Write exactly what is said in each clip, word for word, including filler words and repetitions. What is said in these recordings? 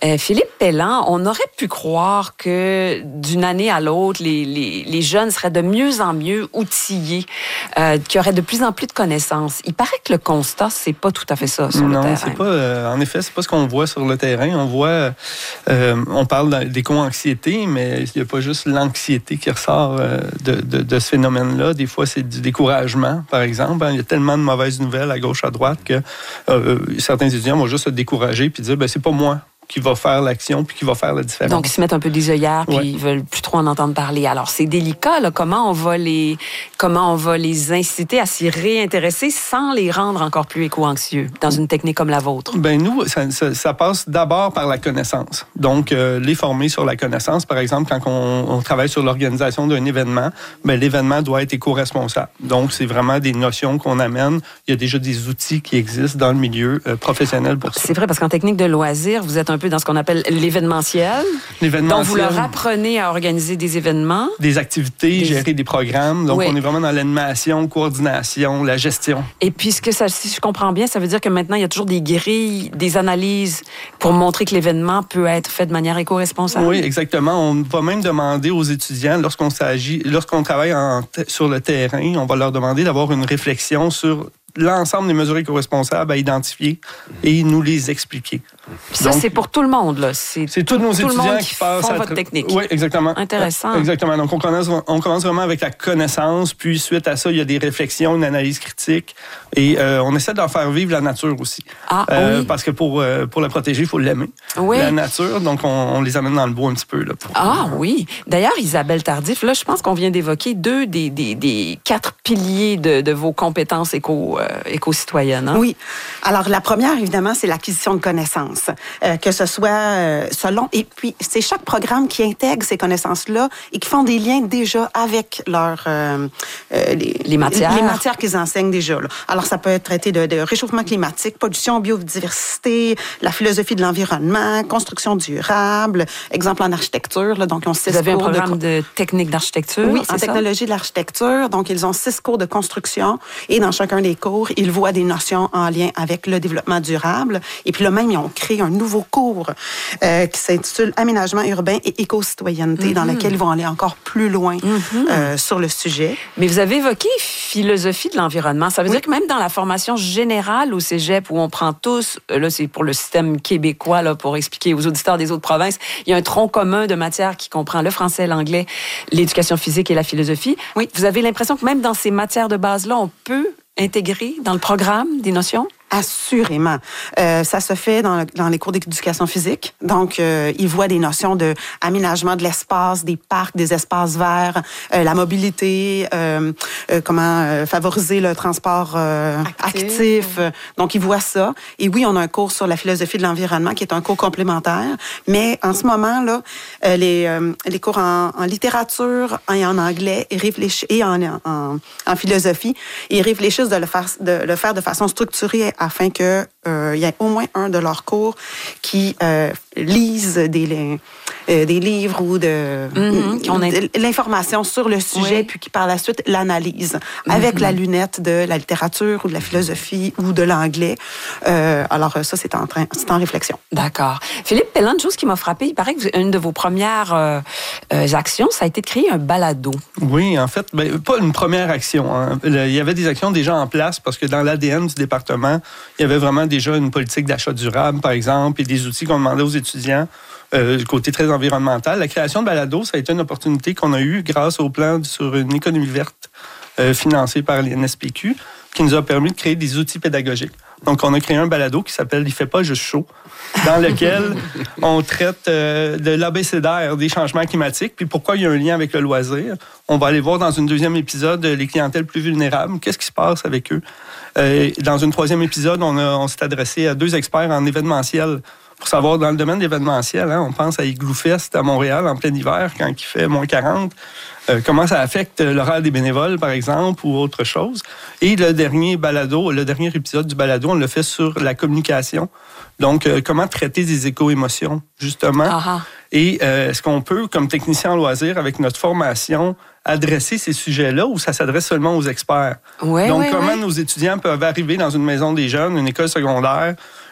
Euh, Philippe Pelland, on aurait pu croire que d'une année à l'autre, les, les, les jeunes seraient de mieux en mieux outillés, euh, qu'il y aurait de plus en plus de connaissances. Il paraît que le constat, c'est pas tout à fait ça sur non, le terrain. Non, c'est pas. Euh, en effet, c'est pas ce qu'on voit sur le terrain. On voit, euh, on parle d'éco-anxiété, mais il n'y a pas juste l'anxiété qui ressort euh, de, de, de ce phénomène-là. Des fois, c'est du découragement, par exemple. Il y a tellement de mauvaises nouvelles à gauche, à droite que euh, certains étudiants vont juste se décourager puis dire, ben c'est pas moi qui va faire l'action puis qui va faire la différence. Donc, ils se mettent un peu des œillères puis ouais. ils veulent plus trop en entendre parler. Alors, c'est délicat, là. Comment on va les, comment on va les inciter à s'y réintéresser sans les rendre encore plus éco-anxieux dans une technique comme la vôtre? Ben nous, ça, ça, ça passe d'abord par la connaissance. Donc, euh, les former sur la connaissance. Par exemple, quand on, on travaille sur l'organisation d'un événement, ben l'événement doit être éco-responsable. Donc, c'est vraiment des notions qu'on amène. Il y a déjà des outils qui existent dans le milieu euh, professionnel pour ça. C'est vrai, parce qu'en technique de loisirs, vous êtes un peu dans ce qu'on appelle l'événementiel. L'événementiel. Donc, vous leur apprenez à organiser des événements. Des activités, des... gérer des programmes. Donc, oui. on est vraiment dans l'animation, coordination, la gestion. Et puis, ce que ça, si je comprends bien, ça veut dire que maintenant, il y a toujours des grilles, des analyses pour montrer que l'événement peut être fait de manière éco-responsable. Oui, exactement. On va même demander aux étudiants, lorsqu'on s'agit, lorsqu'on travaille en, sur le terrain, on va leur demander d'avoir une réflexion sur l'ensemble des mesures éco-responsables à identifier et nous les expliquer. Puis ça, donc, c'est pour tout le monde, là. C'est, c'est tous nos tout étudiants qui, qui passent font à votre technique. Oui, exactement. Intéressant. Exactement. Donc, on commence, on commence vraiment avec la connaissance, puis suite à ça, il y a des réflexions, une analyse critique, et euh, on essaie d'en faire vivre la nature aussi. Ah, euh, oui. Parce que pour, euh, pour la protéger, il faut l'aimer. Oui. La nature, donc on, on les amène dans le bois un petit peu. Là, pour... Ah oui. D'ailleurs, Isabelle Tardif, là, je pense qu'on vient d'évoquer deux des, des, des quatre piliers de, de vos compétences éco, euh, éco-citoyennes. Hein? Oui. Alors, la première, évidemment, c'est l'acquisition de connaissances. Euh, que ce soit euh, selon... Et puis, c'est chaque programme qui intègre ces connaissances-là et qui font des liens déjà avec leurs... Euh, euh, les, les matières. Les matières qu'ils enseignent déjà. Là. Alors, ça peut être traité de, de réchauffement climatique, pollution, biodiversité, la philosophie de l'environnement, construction durable, exemple en architecture. Là, donc, ils ont six Vous avez un cours programme de, de technique d'architecture? Oui, c'est en ça? technologie de l'architecture. Donc, ils ont six cours de construction et dans chacun des cours, ils voient des notions en lien avec le développement durable. Et puis là même, ils ont créé un nouveau cours euh, qui s'intitule Aménagement urbain et éco-citoyenneté, mm-hmm. dans lequel ils vont aller encore plus loin mm-hmm. euh, sur le sujet. Mais vous avez évoqué philosophie de l'environnement. Ça veut oui. dire que même dans la formation générale au cégep, où on prend tous, là c'est pour le système québécois, là, pour expliquer aux auditeurs des autres provinces, il y a un tronc commun de matières qui comprend le français, l'anglais, l'éducation physique et la philosophie. Oui. Vous avez l'impression que même dans ces matières de base-là, on peut intégrer dans le programme des notions? Assurément. Euh, ça se fait dans, dans les cours d'éducation physique. Donc, euh, ils voient des notions de aménagement de l'espace, des parcs, des espaces verts, euh, la mobilité, euh, euh, comment euh, favoriser le transport euh, actif. actif. Donc, ils voient ça. Et oui, on a un cours sur la philosophie de l'environnement qui est un cours complémentaire. Mais en ce moment, là, euh, les, euh, les cours en, en littérature et en anglais et, réfléch- et en, en, en philosophie, ils réfléchissent de le faire de, le faire de façon structurée afin qu'il euh, y ait au moins un de leurs cours qui euh, lise des, euh, des livres ou de, mm-hmm. On de, de l'information sur le sujet, oui. puis qui par la suite l'analyse mm-hmm. avec la lunette de la littérature ou de la philosophie ou de l'anglais. Euh, alors ça, c'est en, train, c'est en réflexion. D'accord. Philippe Pelland, une chose qui m'a frappée, il paraît que une de vos premières euh, euh, actions, ça a été de créer un balado. Oui, en fait, ben, pas une première action. Hein. Il y avait des actions déjà en place parce que dans l'A D N du département, il y avait vraiment déjà une politique d'achat durable, par exemple, et des outils qu'on demandait aux étudiants, euh, du côté très environnemental. La création de balado, ça a été une opportunité qu'on a eue grâce au plan sur une économie verte euh, financé par l'I N S P Q, qui nous a permis de créer des outils pédagogiques. Donc, on a créé un balado qui s'appelle « Il fait pas juste chaud », dans lequel on traite euh, de l'abécédaire des changements climatiques, puis pourquoi il y a un lien avec le loisir. On va aller voir dans un deuxième épisode les clientèles plus vulnérables, qu'est-ce qui se passe avec eux. Euh, dans un troisième épisode, on, a, on s'est adressé à deux experts en événementiel pour savoir, dans le domaine de l'événementiel, hein, on pense à Igloo Fest à Montréal en plein hiver, quand il fait moins quarante. Euh, comment ça affecte l'horaire des bénévoles, par exemple, ou autre chose. Et le dernier balado, le dernier épisode du balado, on l'a fait sur la communication. Donc, euh, comment traiter des éco-émotions, justement. Uh-huh. Et euh, est-ce qu'on peut, comme technicien en loisirs, avec notre formation, adresser ces sujets-là ou ça s'adresse seulement aux experts? Ouais, Donc, ouais, comment ouais. nos étudiants peuvent arriver dans une maison des jeunes, une école secondaire,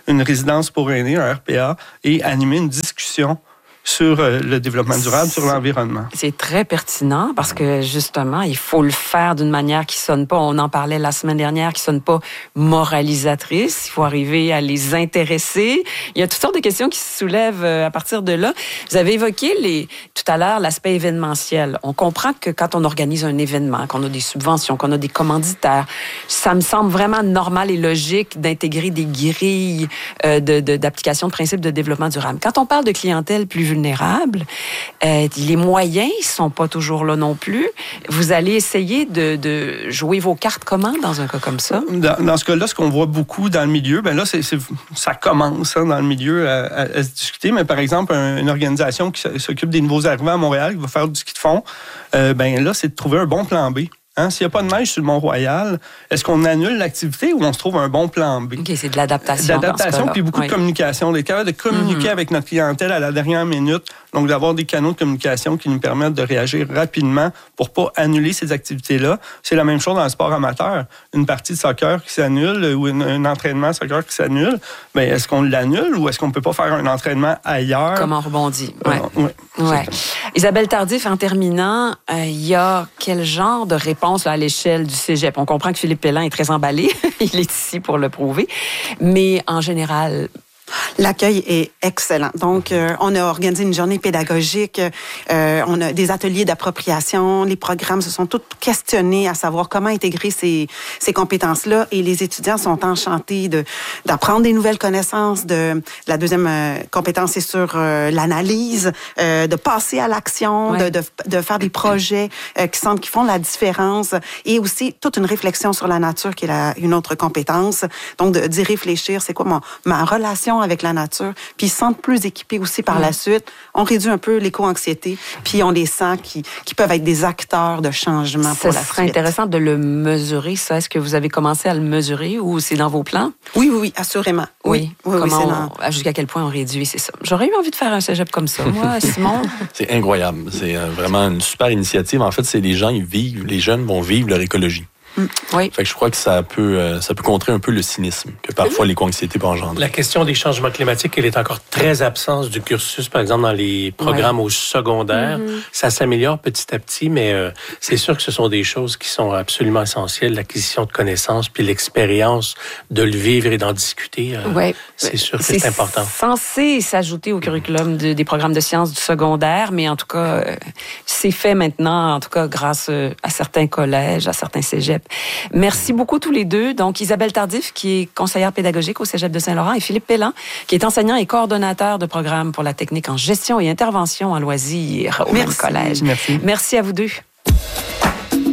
une résidence pour aînés, un R P A, et animer une discussion sur euh, le développement durable, sur l'environnement. C'est très pertinent parce que, justement, il faut le faire d'une manière qui sonne pas, on en parlait la semaine dernière, qui sonne pas moralisatrice. Il faut arriver à les intéresser. Il y a toutes sortes de questions qui se soulèvent à partir de là. Vous avez évoqué les, tout à l'heure l'aspect événementiel. On comprend que quand on organise un événement, qu'on a des subventions, qu'on a des commanditaires, ça me semble vraiment normal et logique d'intégrer des grilles euh, de, de, d'application de principes de développement durable. Quand on parle de clientèle plus vulnérables, euh, les moyens ne sont pas toujours là non plus. Vous allez essayer de, de jouer vos cartes comment dans un cas comme ça? Dans, dans ce cas-là, ce qu'on voit beaucoup dans le milieu, ben là, c'est, c'est, ça commence hein, dans le milieu à, à, à se discuter, mais par exemple, un, une organisation qui s'occupe des nouveaux arrivants à Montréal, qui va faire du ski de fond, euh, ben là, c'est de trouver un bon plan B. Hein, s'il n'y a pas de neige sur le Mont-Royal, est-ce qu'on annule l'activité ou on se trouve un bon plan B? OK, c'est de l'adaptation. De l'adaptation, puis beaucoup oui. de communication. D'être capable de communiquer mm-hmm. avec notre clientèle à la dernière minute. Donc, d'avoir des canaux de communication qui nous permettent de réagir rapidement pour ne pas annuler ces activités-là. C'est la même chose dans le sport amateur. Une partie de soccer qui s'annule ou une, un entraînement soccer qui s'annule, bien, est-ce qu'on l'annule ou est-ce qu'on ne peut pas faire un entraînement ailleurs? Comment on rebondit? Oui. Ouais. Ouais. Isabelle Tardif, en terminant, il euh, y a quel genre de réponse là, à l'échelle du cégep? On comprend que Philippe Pellin est très emballé. Il est ici pour le prouver. Mais en général... L'accueil est excellent. Donc, euh, on a organisé une journée pédagogique, euh, on a des ateliers d'appropriation, les programmes se sont tous questionnés à savoir comment intégrer ces, ces compétences-là et les étudiants sont enchantés de, d'apprendre des nouvelles connaissances. De, la deuxième euh, compétence, c'est sur euh, l'analyse, euh, de passer à l'action, ouais. de, de, de faire des projets euh, qui semblent qui font la différence et aussi toute une réflexion sur la nature qui est la, une autre compétence. Donc, de, d'y réfléchir, c'est quoi mon, ma relation avec la nature, puis ils se sentent plus équipés aussi par mmh. la suite. On réduit un peu l'éco-anxiété, puis on les sent qui, qui peuvent être des acteurs de changement pour la suite. Ce serait intéressant de le mesurer, ça. Est-ce que vous avez commencé à le mesurer ou c'est dans vos plans? Oui, oui, oui, assurément. Oui, oui, oui, Comment oui on, dans... Jusqu'à quel point on réduit, c'est ça. J'aurais eu envie de faire un cégep comme ça, moi, Simon. C'est incroyable. C'est vraiment une super initiative. En fait, c'est les gens, ils vivent, les jeunes vont vivre leur écologie. Mmh. Oui. Fait que je crois que ça peut, euh, ça peut contrer un peu le cynisme que parfois l'éco-anxiété peut engendrer. La question des changements climatiques, elle est encore très absente du cursus, par exemple, dans les programmes oui. au secondaire. Mmh. Ça s'améliore petit à petit, mais euh, c'est sûr que ce sont des choses qui sont absolument essentielles, l'acquisition de connaissances, puis l'expérience de le vivre et d'en discuter. Euh, oui. C'est sûr que c'est, c'est important. C'est censé s'ajouter au curriculum de, des programmes de sciences du secondaire, mais en tout cas, euh, c'est fait maintenant, en tout cas, grâce euh, à certains collèges, à certains cégeps. Merci beaucoup tous les deux. Donc, Isabelle Tardif, qui est conseillère pédagogique au Cégep de Saint-Laurent, et Philippe Pellin, qui est enseignant et coordonnateur de programme pour la technique en gestion et intervention en loisirs au Merci. Même collège. Merci. Merci à vous deux.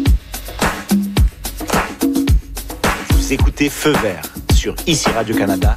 Vous écoutez Feu vert sur Ici Radio-Canada